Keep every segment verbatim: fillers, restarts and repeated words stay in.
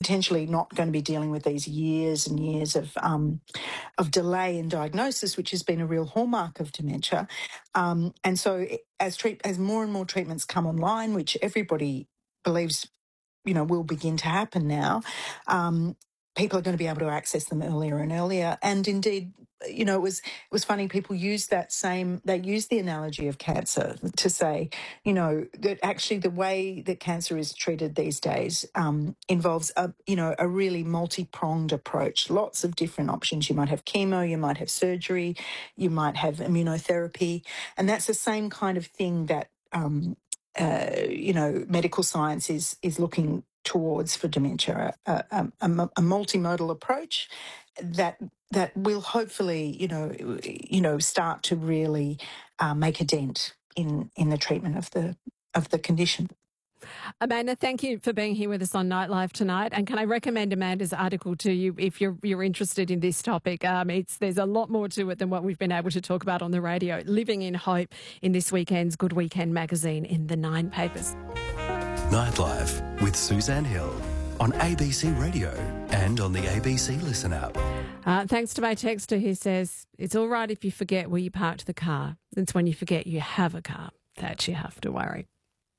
potentially not going to be dealing with these years and years of um, of delay in diagnosis, which has been a real hallmark of dementia. Um, and so as treat, as more and more treatments come online, which everybody believes, you know, will begin to happen now, um, people are going to be able to access them earlier and earlier. And indeed, you know, it was it was funny. People use that same. They use the analogy of cancer to say, you know, that actually the way that cancer is treated these days um, involves a, you know, a really multi-pronged approach. Lots of different options. You might have chemo, you might have surgery, you might have immunotherapy, and that's the same kind of thing that um, uh, you know, medical science is is looking towards for dementia, a, a, a, a multimodal approach that that will hopefully, you know, you know, start to really uh, make a dent in in the treatment of the of the condition. Amanda, thank you for being here with us on Nightlife tonight. And can I recommend Amanda's article to you if you're you're interested in this topic? Um, it's there's a lot more to it than what we've been able to talk about on the radio. Living in Hope in this weekend's Good Weekend magazine in the Nine papers. Nightlife with Suzanne Hill on A B C Radio and on the A B C Listen app. Uh, thanks to my texter who says, it's all right if you forget where you parked the car. It's when you forget you have a car that you have to worry.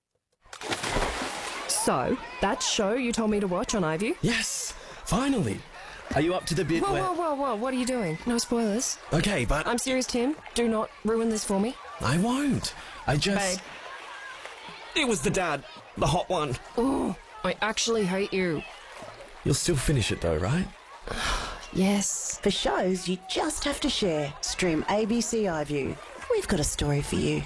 So, that show you told me to watch on iView? Yes, finally. Are you up to the bit whoa, where... Whoa, whoa, whoa, what are you doing? No spoilers. Okay, but... I'm serious, Tim. Do not ruin this for me. I won't. I just... Babe. It was the dad. The hot one. Oh, I actually hate you. You'll still finish it though, right? Yes. For shows you just have to share, stream A B C iView. We've got a story for you.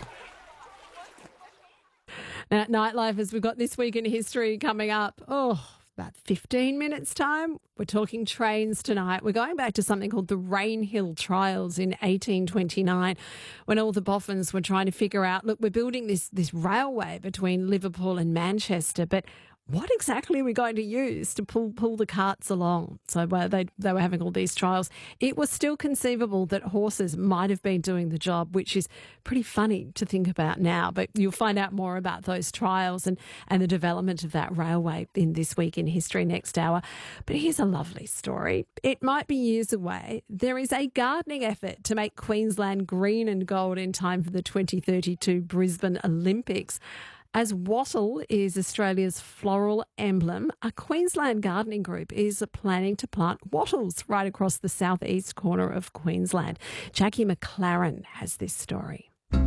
Now, Nightlifers, we've got This Week in History coming up. Oh, about fifteen minutes' time. We're talking trains tonight. We're going back to something called the Rainhill Trials in eighteen twenty-nine, when all the boffins were trying to figure out, look, we're building this, this railway between Liverpool and Manchester, but what exactly are we going to use to pull pull the carts along? So uh, they they were having all these trials. It was still conceivable that horses might have been doing the job, which is pretty funny to think about now. But you'll find out more about those trials and, and the development of that railway in This Week in History next hour. But here's a lovely story. It might be years away. There is a gardening effort to make Queensland green and gold in time for the twenty thirty-two Brisbane Olympics. As wattle is Australia's floral emblem, a Queensland gardening group is planning to plant wattles right across the southeast corner of Queensland. Jackie McLaren has this story.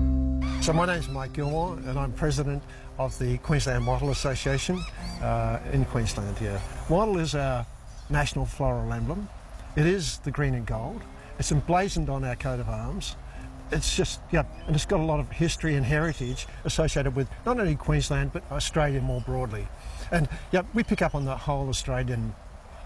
So my name's Mike Gilmore and I'm president of the Queensland Wattle Association uh, in Queensland here. Wattle is our national floral emblem. It is the green and gold. It's emblazoned on our coat of arms. It's just, yeah, and it's got a lot of history and heritage associated with not only Queensland but Australia more broadly. And yeah, we pick up on the whole Australian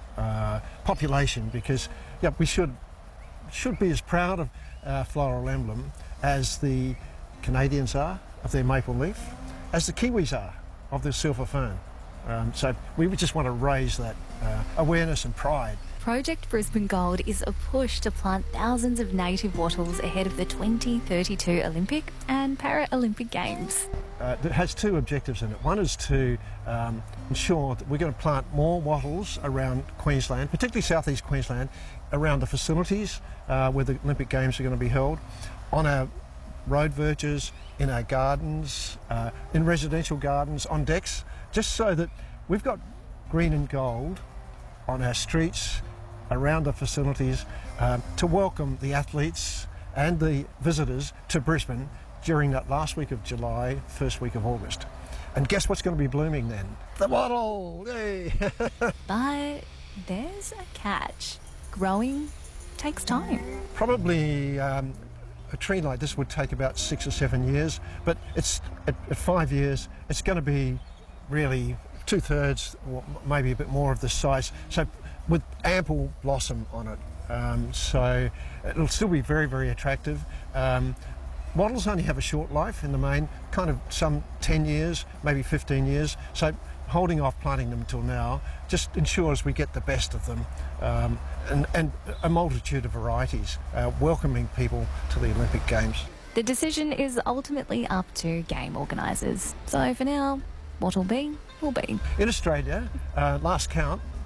uh, population because yeah, we should should be as proud of our floral emblem as the Canadians are of their maple leaf, as the Kiwis are of the silver fern. Um, so we just want to raise that uh, awareness and pride. Project Brisbane Gold is a push to plant thousands of native wattles ahead of the twenty thirty-two Olympic and Paralympic Games. Uh, it has two objectives in it. One is to um, ensure that we're going to plant more wattles around Queensland, particularly southeast Queensland, around the facilities uh, where the Olympic Games are going to be held, on our road verges, in our gardens, uh, in residential gardens, on decks, just so that we've got green and gold on our streets, around the facilities, um, to welcome the athletes and the visitors to Brisbane during that last week of July, first week of August. And guess what's going to be blooming then? The wattle! Yay! But there's a catch. Growing takes time. Probably um, a tree like this would take about six or seven years, but it's at, at five years, it's going to be really two-thirds or maybe a bit more of the size, so with ample blossom on it. Um, so it'll still be very, very attractive. Um, wattles only have a short life in the main, kind of some ten years, maybe fifteen years, so holding off planting them until now just ensures we get the best of them, um, and, and a multitude of varieties, uh, welcoming people to the Olympic Games. The decision is ultimately up to game organisers. So for now, what'll be, will be. In Australia, uh, last count,